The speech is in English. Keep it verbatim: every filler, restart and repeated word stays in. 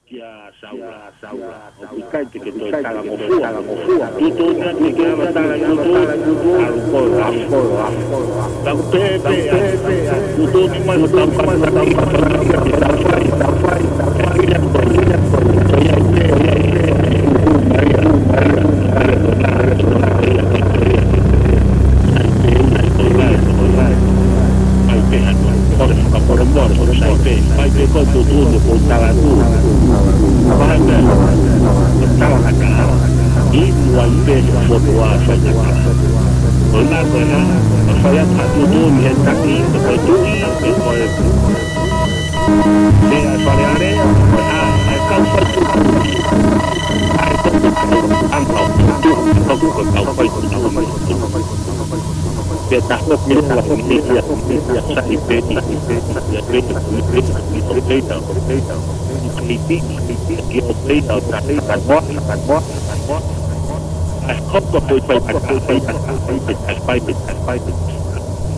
ya saula saula kai te ke toi tala mo fua mo fua tu tu na te ke ma tala tu tu alu ko alu ko ta pe pe tu tu ni ma ta pa ta ta pa ta pa ya ko ya ko ya ke ya ke maria maria ai pe por por por por sai pe ai pe ko tu tu ko tala tu Banda, estaba acá, y no hay peso, foto a foto a Hola, hola, saya satu tu ni taki, kau tu ni kau dia sore-sore, ah, kau satu, ah, angkau tu, kau tu kau kau kau kau dia takut dia takut dia dia saya beti dia beti dia beti diaIti, iti, dia beli atau tak tak buat, tak buat, tak buat. Aku kau boleh buat, aku boleh buat, aku boleh buat, aku boleh buat.